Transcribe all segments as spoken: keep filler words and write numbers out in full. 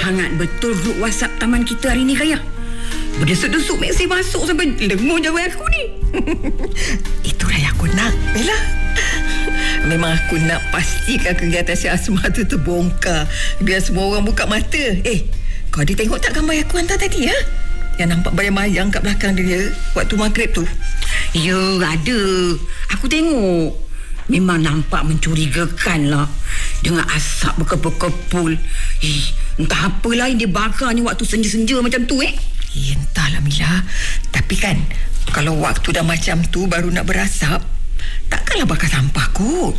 hangat betul grup WhatsApp taman kita hari ni, Gaya. Berdesuk-desuk mesej masuk sampai lengur jawab aku ni. Itulah yang aku nak, Bella. Memang aku nak pastikan kegiatan si Asma tu terbongkar biar semua orang buka mata. Eh, kau ada tengok tak gambar yang aku hantar tadi, ha? Yang nampak bayang-bayang kat belakang dia waktu maghrib tu. Ya, ada. Aku tengok. Memang nampak mencurigakan lah. Dengan asap berkepul-kepul. Eh, entah apa lain dia bakar ni waktu senja-senja macam tu, eh? Eh, entahlah, Mila. Tapi kan, kalau waktu dah macam tu baru nak berasap, takkanlah bakar sampah kot.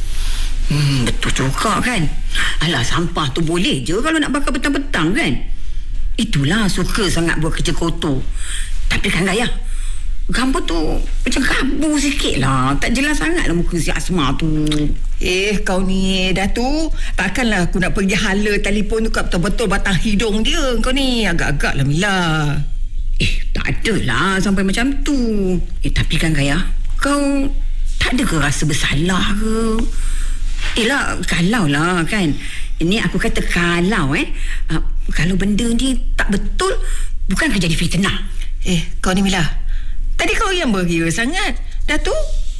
Hmm, betul juga kan. Alah, sampah tu boleh je kalau nak bakar petang-petang kan. Itulah suka sangat buat kerja kotor. Tapi kan, Gaya, gambar tu macam kabur sikit lah. Tak jelas sangat lah muka si Asma tu. Eh, kau ni, Datuk. Takkanlah aku nak pergi hala telefon tu kat betul-betul batang hidung dia. Kau ni agak-agak lah, Mila. Eh, tak adalah sampai macam tu. Eh, tapi kan, Gaya, kau tak ada ke rasa bersalah ke? Yelah, kalau lah kan. Ini aku kata kalau eh. Uh, kalau benda ni tak betul, bukan jadi fitnah. Eh, kau ni, Mila. Tadi kau yang beria sangat, Datuk.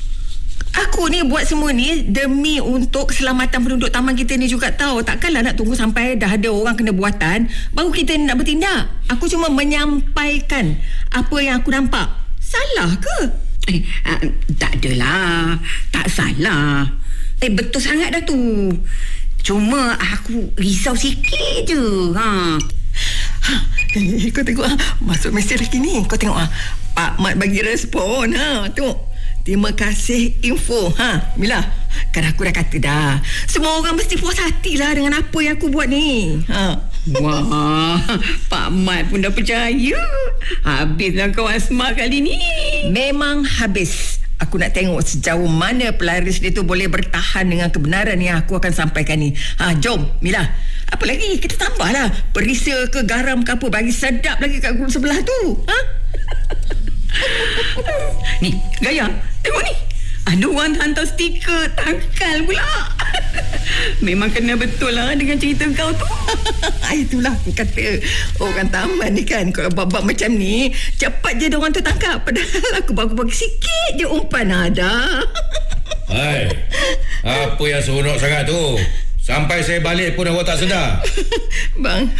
Aku ni buat semua ni demi untuk keselamatan penduduk taman kita ni juga tahu. Takkanlah nak tunggu sampai dah ada orang kena buatan baru kita nak bertindak. Aku cuma menyampaikan apa yang aku nampak. Salah ke? Eh, uh, tak adalah. Tak salah. Eh, betul sangat dah tu. Cuma aku risau sikit je. Ha. Ha, eh, kau tengok ha, masuk mesej lagi ni. Kau tengok ha, Pak Mat bagi respon ha. Tengok. Terima kasih info ha, Mila. Kan aku dah kata dah, semua orang mesti puas hati lah dengan apa yang aku buat ni. Ha. Wah, Pak Mat pun dah percaya. Habislah kau Asma kali ni. Memang habis. Aku nak tengok sejauh mana pelaris dia tu boleh bertahan dengan kebenaran yang aku akan sampaikan ni. Ha, jom, Mila. Apa lagi? Kita tambahlah perisa ke garam ke apa bagi sedap lagi kat grup sebelah tu. Ha? Ni, Gaya, tengok ni. Ada orang hantar stiker tangkal pula. Memang kena betul lah dengan cerita kau tu. Itulah aku kata orang taman ni kan, kalau bab-bab macam ni cepat je diorang tu tangkap. Padahal aku baru bagi sikit je umpan ada. Hai, apa yang seronok sangat tu? Sampai saya balik pun awak tak sedar. Bang,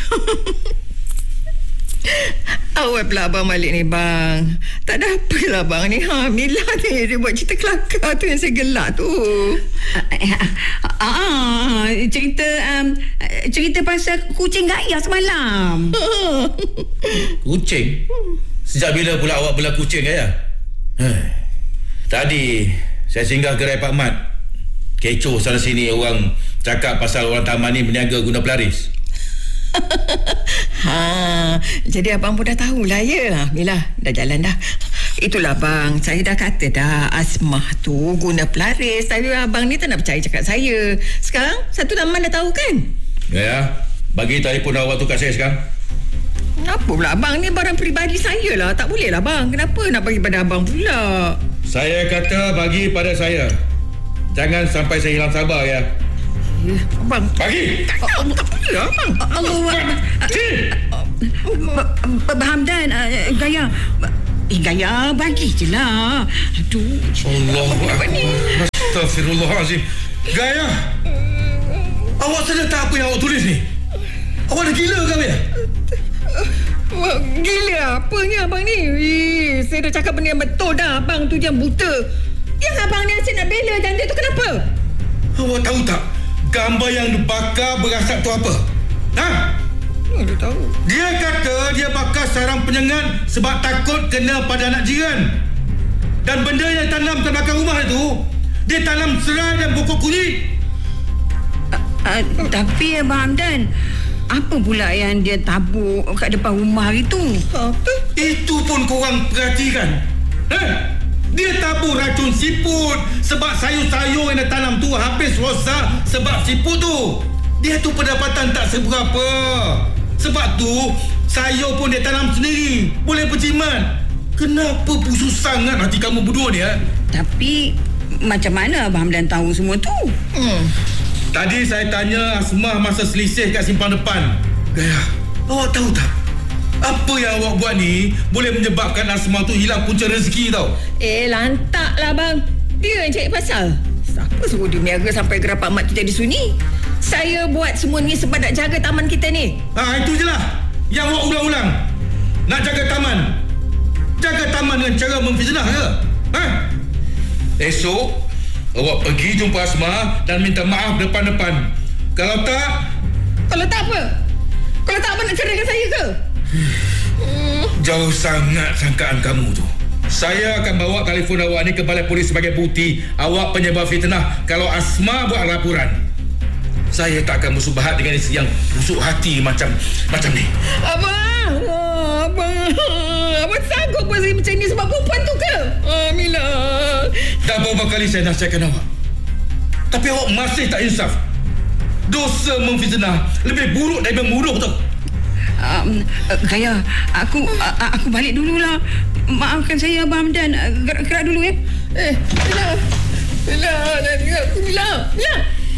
awal pula abang balik ni, bang. Tak ada apalah bang ni. Ha, Mila ni dia buat cerita kelakar tu yang saya gelak tu. Ah, ah, cerita um, cerita pasal kucing Gaya semalam. Kucing? Sejak bila pula awak bela kucing, Gaya? Tadi saya singgah gerai Pak Mat. Kecoh sana sini orang cakap pasal orang taman ni berniaga guna pelaris. Ha, jadi abang pun dah tahulah ya. Mila, dah jalan dah. Itulah bang, saya dah kata dah Asma tu guna pelaris. Tapi abang ni tak nak percaya cakap saya. Sekarang satu nama dah tahu kan? Ya, ya. Bagi telefon awak tu kat saya sekarang. Kenapa pula abang ni barang peribadi saya lah. Tak boleh lah bang. Kenapa nak bagi pada abang pula? Saya kata bagi pada saya. Jangan sampai saya hilang sabar ya. Eh, abang. Bagi. Tak, tak, tak boleh lah abang. Abang Hamdan, Gaya. Eh, Gaya, bagi je lah. Aduh. Allahuakbar. Astaghfirullahalazim. Gaya. Awak sedar tak apa yang awak tulis ni? Awak dah gila ke ya? Gila apanya abang ni? Eh, saya dah cakap benda yang betul dah. Abang tu yang buta. Yang abang ni asyik nak bela dan dia tu kenapa? Awak tahu tak gambar yang dibakar berasap tu apa? Ha? Dia tahu. Dia kata dia bakar sarang penyengat sebab takut kena pada anak jiran. Dan benda yang tanam kat belakang rumah itu, dia tanam serai dan pokok kunyit. Uh, uh, tapi Abang Hamdan, apa pula yang dia tabur kat depan rumah itu? Apa? Itu pun korang perhatikan. Eh? Dia tabur racun siput sebab sayur-sayur yang dia tanam tu habis rosak sebab siput tu. Dia tu pendapatan tak seberapa. Sebab tu sayur pun dia tanam sendiri. Boleh berjimat. Kenapa busuk sangat hati kamu berdua ni? Ha? Tapi macam mana Abang Hamdan tahu semua tu? Hmm. Tadi saya tanya Asma masa selisih kat simpang depan. Gaya, awak tahu tak? Apa yang awak buat ni boleh menyebabkan Asma tu hilang punca rezeki tau. Eh, lantaklah bang. Dia yang cari pasal. Siapa suruh dia niaga sampai gerapak mat kita di sini? Saya buat semua ni sebab nak jaga taman kita ni. Ah, itu je lah yang awak ulang-ulang. Nak jaga taman. Jaga taman dengan cara memfitnah ke? Ha? Esok awak pergi jumpa Asma dan minta maaf depan-depan. Kalau tak, Kalau tak apa? Kalau tak apa nak ceraikan saya ke? hmm. Jauh sangat sangkaan kamu tu. Saya akan bawa telefon awak ni ke balai polis sebagai bukti awak penyebab fitnah kalau Asma buat laporan. Saya tak akan bersubahat dengan isteri yang busuk hati macam macam ni. Abang! Oh, abang! Abang sanggup buat saya macam ni sebab perempuan tu ke? Oh, Mila! Dah berapa kali saya nasihatkan awak, tapi awak masih tak insaf. Dosa memfitnah lebih buruk daripada membunuh tau. Um, uh, Gaya, aku uh, aku balik dululah. Maafkan saya Abang Hamdan. Uh, gerak, gerak dulu ya. Eh, Mila! Mila! Dah tinggal aku, Mila! Mila!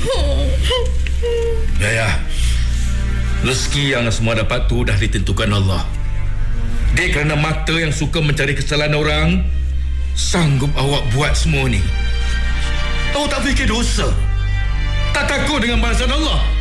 Ya, ya. Rezeki yang semua dapat tu dah ditentukan Allah. Dia kerana mata yang suka mencari kesalahan orang, sanggup awak buat semua ni. Awak tak fikir dosa? Tak takut dengan balasan Allah?